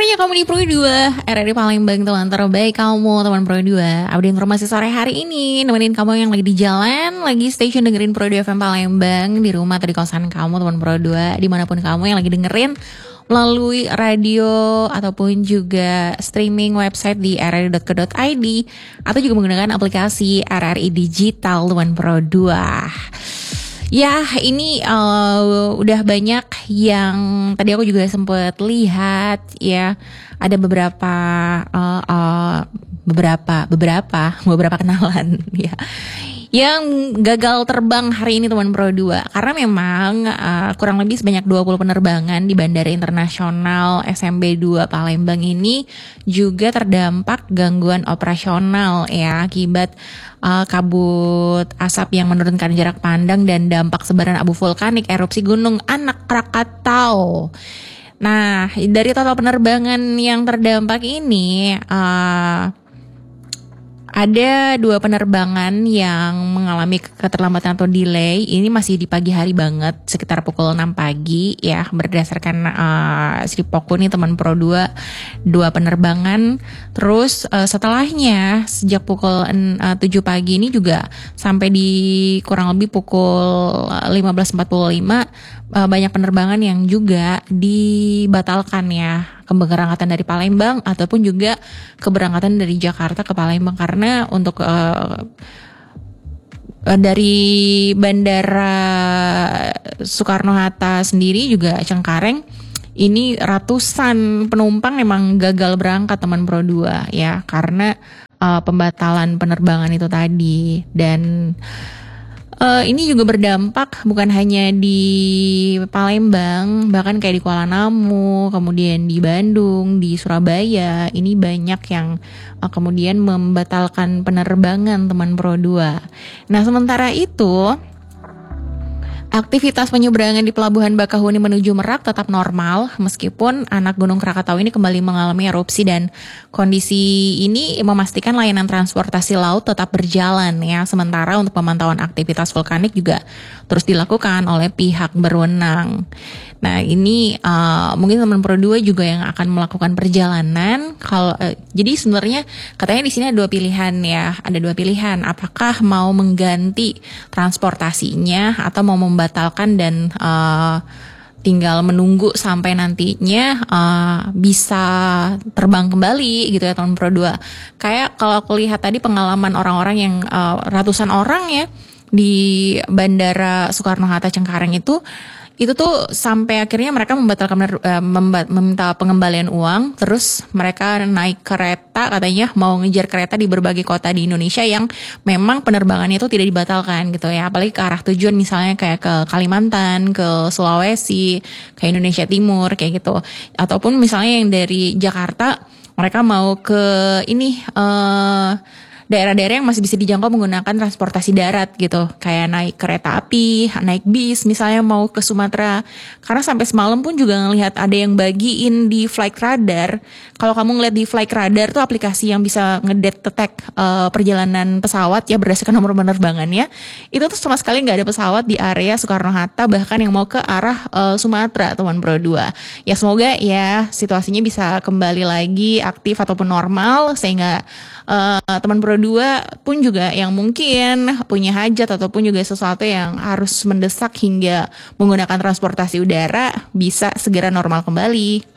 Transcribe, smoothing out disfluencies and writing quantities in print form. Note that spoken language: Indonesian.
Sorenya kamu di Pro 2 RRI Palembang, teman terbaik kamu, teman Pro 2. Update informasi sore hari ini, nemenin kamu yang lagi di jalan, lagi station dengerin Pro 2 FM Palembang, di rumah atau di kosan kamu, teman Pro 2, dimanapun kamu yang lagi dengerin melalui radio ataupun juga streaming website di rri.co.id atau juga menggunakan aplikasi RRI Digital, teman Pro 2. Ya, ini udah banyak yang tadi aku juga sempat lihat ya, ada beberapa kenalan ya yang gagal terbang hari ini, teman Pro 2, karena memang kurang lebih sebanyak 20 penerbangan di Bandara Internasional SMB 2 Palembang ini juga terdampak gangguan operasional ya, akibat kabut asap yang menurunkan jarak pandang dan dampak sebaran abu vulkanik erupsi Gunung Anak Krakatau. Nah, dari total penerbangan yang terdampak ini ada 2 penerbangan yang mengalami keterlambatan atau delay. Ini masih di pagi hari banget, sekitar pukul 6 pagi ya, berdasarkan Sripoku nih, teman Pro 2, 2 penerbangan. Terus setelahnya sejak pukul 7 pagi ini juga sampai di kurang lebih pukul 15.45 banyak penerbangan yang juga dibatalkan ya, keberangkatan dari Palembang ataupun juga keberangkatan dari Jakarta ke Palembang, karena untuk dari Bandara Soekarno-Hatta sendiri juga Cengkareng ini ratusan penumpang memang gagal berangkat, teman Pro 2 ya, karena pembatalan penerbangan itu tadi. Dan ini juga berdampak bukan hanya di Palembang, bahkan kayak di Kuala Namu, kemudian di Bandung, di Surabaya. Ini banyak yang kemudian membatalkan penerbangan, teman Pro 2. Nah, sementara itu aktivitas penyeberangan di Pelabuhan Bakahuni menuju Merak tetap normal meskipun anak Gunung Krakatau ini kembali mengalami erupsi, dan kondisi ini memastikan layanan transportasi laut tetap berjalan ya. Sementara untuk pemantauan aktivitas vulkanik juga terus dilakukan oleh pihak berwenang. Nah, ini mungkin teman Pro 2 juga yang akan melakukan perjalanan. Jadi sebenarnya katanya di sini ada 2 pilihan ya, ada 2 pilihan. Apakah mau mengganti transportasinya atau mau membatalkan dan tinggal menunggu sampai nantinya bisa terbang kembali gitu ya, teman Pro 2. Kayak kalau aku lihat tadi pengalaman orang-orang yang ratusan orang ya di Bandara Soekarno-Hatta Cengkareng itu tuh sampai akhirnya mereka membatalkan meminta pengembalian uang. Terus mereka naik kereta, katanya mau ngejar kereta di berbagai kota di Indonesia yang memang penerbangannya itu tidak dibatalkan gitu ya, apalagi ke arah tujuan misalnya kayak ke Kalimantan, ke Sulawesi, ke Indonesia Timur kayak gitu. Ataupun misalnya yang dari Jakarta mereka mau ke ini daerah-daerah yang masih bisa dijangkau menggunakan transportasi darat gitu, kayak naik kereta api, naik bis misalnya mau ke Sumatera. Karena sampai semalam pun juga ngelihat ada yang bagiin di Flight Radar. Kalau kamu ngeliat di Flight Radar tuh aplikasi yang bisa ngedetect perjalanan pesawat ya berdasarkan nomor penerbangannya, itu tuh sama sekali nggak ada pesawat di area Soekarno-Hatta, bahkan yang mau ke arah Sumatera, teman Pro 2. Ya semoga ya situasinya bisa kembali lagi aktif ataupun normal, sehingga teman Pro 2 pun juga yang mungkin punya hajat ataupun juga sesuatu yang harus mendesak hingga menggunakan transportasi udara bisa segera normal kembali.